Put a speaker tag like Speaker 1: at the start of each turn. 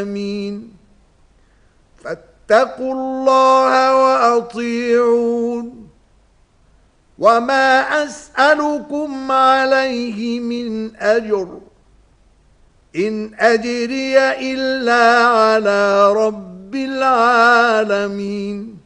Speaker 1: العالمين فاتقوا الله وأطيعون وما أسألكم عليه من أجر إن أجري إلا على رب العالمين